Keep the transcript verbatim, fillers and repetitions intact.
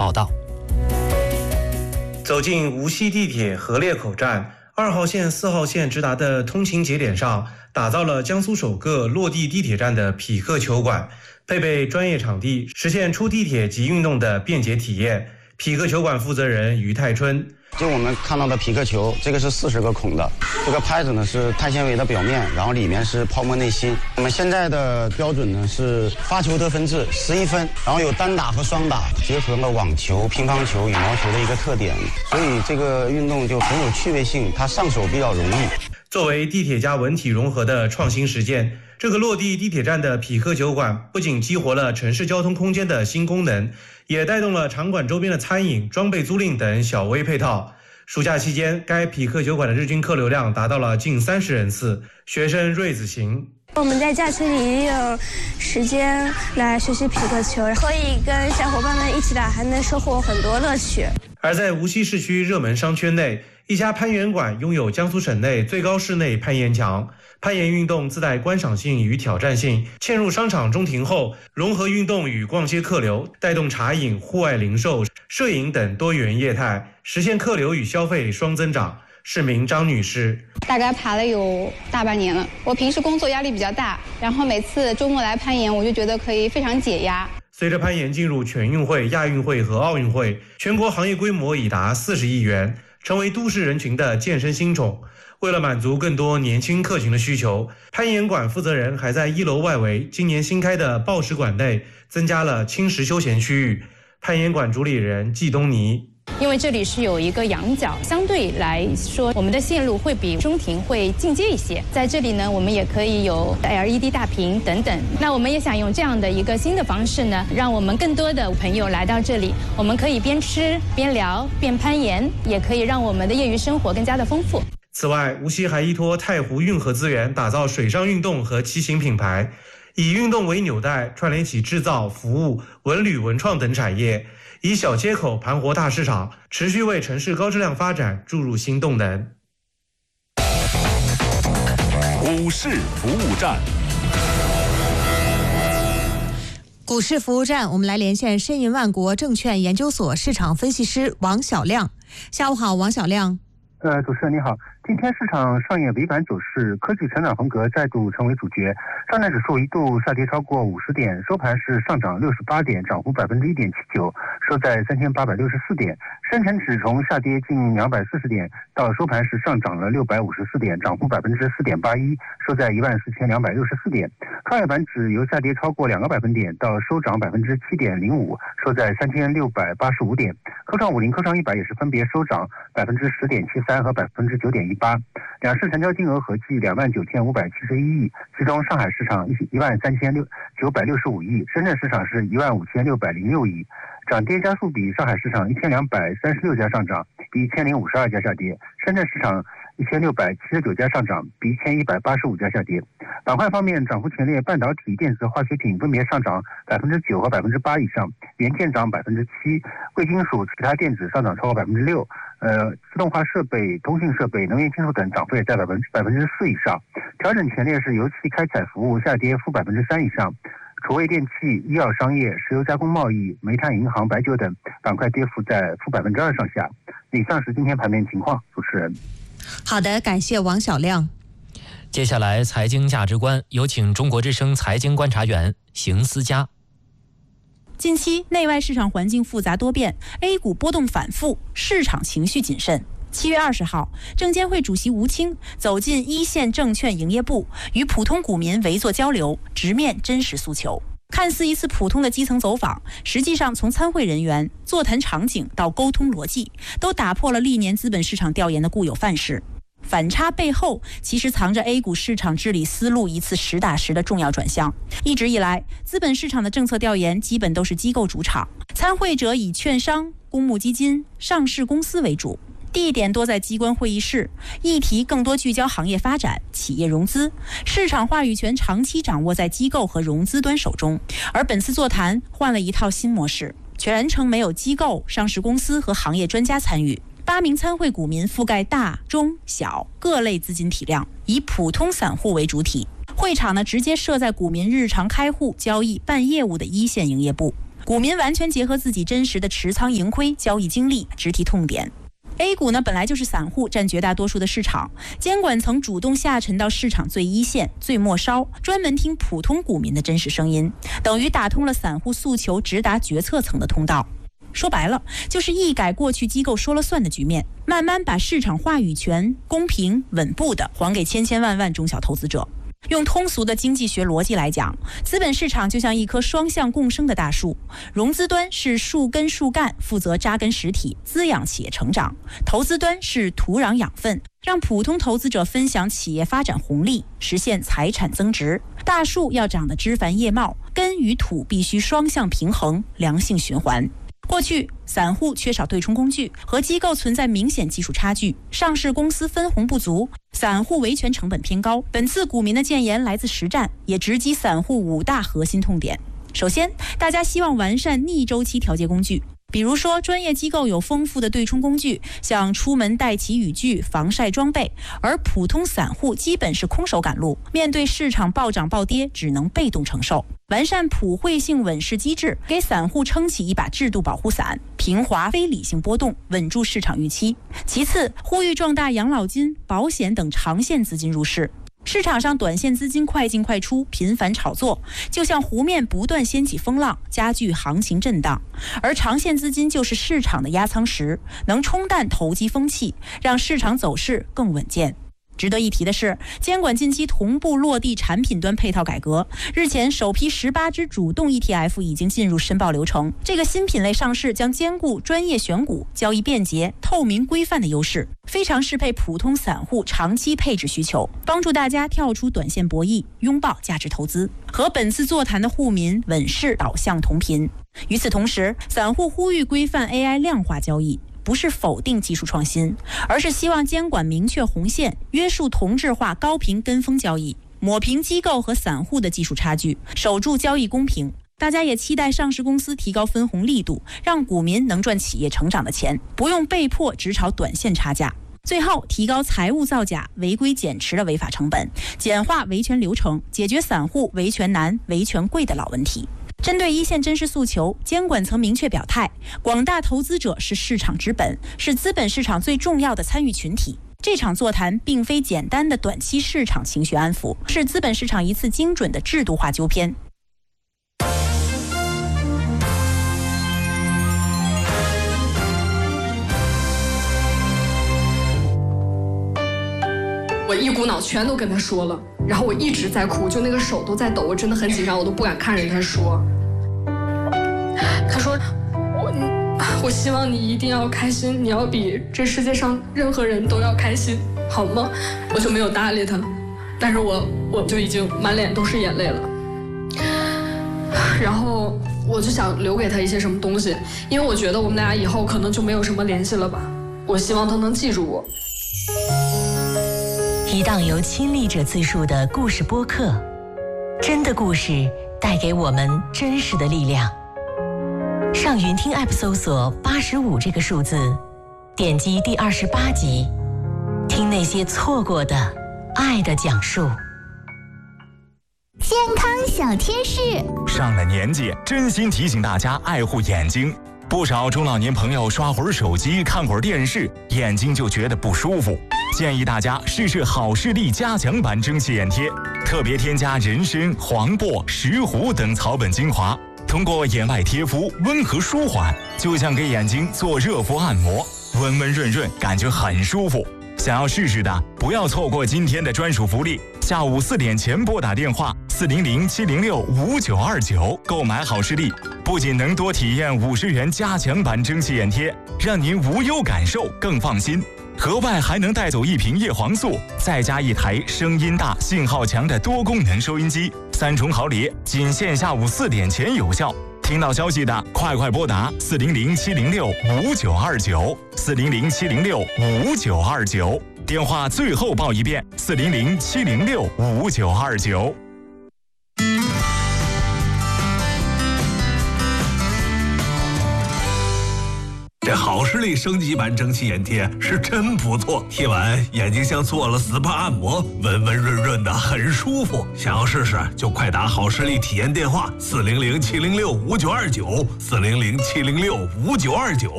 报道。 走进无锡地铁河裂口站，二号线、四号线直达的通勤节点上，打造了江苏首个落地地铁站的匹克球馆，配备专业场地，实现出地铁及运动的便捷体验。匹克球馆负责人于泰春。 就我们看到的匹克球，这个是四十个孔的，这个拍子呢是碳纤维的表面，然后里面是泡沫内芯。我们现在的标准呢是发球得分制十一分，然后有单打和双打，结合了网球、乒乓球、羽毛球的一个特点，所以这个运动就很有趣味性，它上手比较容易。 作为地铁加文体融合的创新实践，这个落地地铁站的匹克球馆不仅激活了城市交通空间的新功能，也带动了场馆周边的餐饮、装备租赁等小微配套。暑假期间，该匹克球馆的日均客流量达到了近三十人次。学生瑞子行。 我们在假期里也有时间来学习匹克球，可以跟小伙伴们一起打，还能收获很多乐趣。 而在无锡市区热门商圈内，一家攀岩馆拥有江苏省内最高室内攀岩墙。攀岩运动自带观赏性与挑战性，嵌入商场中庭后，融合运动与逛街客流，带动茶饮、户外零售、摄影等多元业态，实现客流与消费双增长。市民张女士， 大概爬了有大半年了。我平时工作压力比较大，然后每次周末来攀岩，我就觉得可以非常解压。 随着攀岩进入全运会、亚运会和奥运会，全国行业规模已达四十亿元，成为都市人群的健身新宠。为了满足更多年轻客群的需求，攀岩馆负责人还在一楼外围今年新开的抱石馆内增加了轻食休闲区域。攀岩馆主理人季东尼， 因为这里是有一个仰角，相对来说我们的线路会比中庭会进阶一些。在这里呢，我们也可以有 L E D 大屏等等。那我们也想用这样的一个新的方式呢，让我们更多的朋友来到这里，我们可以边吃边聊边攀岩，也可以让我们的业余生活更加的丰富。 此外，无锡还依托太湖运河资源，打造水上运动和骑行品牌，以运动为纽带，串联起制造、服务、文旅、文创等产业，以小街口盘活大市场，持续为城市高质量发展注入新动能。 股市服务站， 股市服务站，我们来连线申银万国证券研究所市场分析师王小亮。下午好，王小亮。 呃，主持人你好。今天市场上演尾板走势，科技成长风格再度成为主角。上证指数一度下跌超过五十点，收盘是上涨六十八点，涨幅百分之一点七九，收在三千八百六十四点。深成指从下跌近两百四十点到收盘是上涨了六百五十四点，涨幅百分之四点八一，收在一万四千两百六十四点。创业板指由下跌超过两个百分点到收涨百分之七点零五，收在三千六百八十五点。科创五零、科创一百也是分别收涨百分之十点七三和百分之九点一八。两市成交金额合计两万九千五百七十一亿，其中上海市场一万三千六九百六十五亿，深圳市场是一万五千六百零六亿。涨跌家数比上海市场一千两百三十六家上涨，比一千零五十二家下跌；深圳市场一千六百七十九家上涨，比一千一百八十五家下跌。板块方面，涨幅前列半导体、电子、化学品分别上涨百分之九和百分之八以上，元件涨百分之七，贵金属、其他电子上涨超过百分之六。呃，自动化设备、通信设备、能源金属等涨幅也在百分之百分之四以上。调整前列是油气开采服务下跌负百分之三以上。储位电器、医药商业、石油加工贸易、煤炭、银行、白酒等板块跌幅在负百分之二上下。以上是今天盘面情况，主持人。 好的，感谢王小亮。 接下来财经价值观，有请中国之声财经观察员邢思佳。 近期内外市场环境复杂多变 ，A 股波动反复，市场情绪谨慎。七月二十号，证监会主席吴清走进一线证券营业部，与普通股民围坐交流，直面真实诉求。看似一次普通的基层走访，实际上从参会人员、座谈场景到沟通逻辑，都打破了历年资本市场调研的固有范式。反差背后其实藏着 A 股市场治理思路一次实打实的重要转向。一直以来，资本市场的政策调研基本都是机构主场，参会者以券商、公募基金、上市公司为主，地点多在机关会议室，议题更多聚焦行业发展、企业融资，市场话语权长期掌握在机构和融资端手中。而本次座谈换了一套新模式，全程没有机构、上市公司和行业专家参与。八名参会股民覆盖大、中、小各类资金体量，以普通散户为主体。会场呢，直接设在股民日常开户、交易、办业务的一线营业部。 股民完全结合自己真实的持仓盈亏交易经历，直提痛点。A 股呢，本来就是散户占绝大多数的市场，监管层主动下沉到市场最一线、最末梢，专门听普通股民的真实声音，等于打通了散户诉求直达决策层的通道。说白了，就是一改过去机构说了算的局面，慢慢把市场话语权公平稳步的还给千千万万中小投资者。用通俗的经济学逻辑来讲，资本市场就像一棵双向共生的大树，融资端是树根树干，负责扎根实体，滋养企业成长；投资端是土壤养分，让普通投资者分享企业发展红利，实现财产增值。大树要长得枝繁叶茂，根与土必须双向平衡，良性循环。过去散户缺少对冲工具，和机构存在明显技术差距，上市公司分红不足，散户维权成本偏高。本次股民的建言来自实战，也直击散户五大核心痛点。首先，大家希望完善逆周期调节工具，比如说专业机构有丰富的对冲工具，像出门带齐雨具、防晒装备，而普通散户基本是空手赶路，面对市场暴涨暴跌只能被动承受。完善普惠性稳市机制，给散户撑起一把制度保护伞，平滑非理性波动，稳住市场预期。其次，呼吁壮大养老金、保险等长线资金入市。市场上短线资金快进快出，频繁炒作，就像湖面不断掀起风浪，加剧行情震荡。而长线资金就是市场的压舱石，能冲淡投机风气，让市场走势更稳健。值得一提的是，监管近期同步落地产品端配套改革。日前，首批十八只主动 E T F 已经进入申报流程。这个新品类上市将兼顾专业选股、交易便捷、透明规范的优势，非常适配普通散户长期配置需求，帮助大家跳出短线博弈，拥抱价值投资，和本次座谈的沪民稳市导向同频。与此同时，散户呼吁规范 A I 量化交易。不是否定技术创新，而是希望监管明确红线，约束同质化高频跟风交易，抹平机构和散户的技术差距，守住交易公平。大家也期待上市公司提高分红力度，让股民能赚企业成长的钱，不用被迫只炒短线差价。最后，提高财务造假、违规减持的违法成本，简化维权流程，解决散户维权难、维权贵的老问题。针对一线真实诉求，监管层明确表态，广大投资者是市场之本，是资本市场最重要的参与群体。这场座谈并非简单的短期市场情绪安抚，是资本市场一次精准的制度化纠偏。 我一股脑全都跟他说了，然后我一直在哭，就那个手都在抖，我真的很紧张，我都不敢看着他说。他说我我希望你一定要开心，你要比这世界上任何人都要开心，好吗？我就没有搭理他，但是我我就已经满脸都是眼泪了。然后我就想留给他一些什么东西，因为我觉得我们俩以后可能就没有什么联系了吧。我希望他能记住我。 一档由亲历者自述的故事播客，真的故事带给我们真实的力量。上云听 App 搜索八十五这个数字，点击第二十八集，听那些错过的爱的讲述。 健康小贴士： 上了年纪，真心提醒大家爱护眼睛。不少中老年朋友刷会儿手机、看会儿电视，眼睛就觉得不舒服。建议大家试试好视力加强版蒸汽眼贴，特别添加人参、黄柏、石斛等草本精华，通过眼外贴敷温和舒缓，就像给眼睛做热敷按摩，温温润润，感觉很舒服。想要试试的，不要错过今天的专属福利，下午四点前拨打电话四零零七零六五九二九购买好视力，不仅能多体验五十元加强版蒸汽眼贴，让您无忧感受更放心。额外还能带走一瓶叶黄素，再加一台声音大、信号强的多功能收音机，三重好礼，仅限下午四点前有效。听到消息的，快快拨打四零零七零六五九二九，四零零七零六五九二九。电话最后报一遍：四零零七零六五九二九。 这好视力升级版蒸汽眼贴是真不错，贴完眼睛像做了 S P A 按摩，温温润润的，很舒服。想要试试就快打好视力体验电话四零零七零六五九二九四零零七零六五九二九。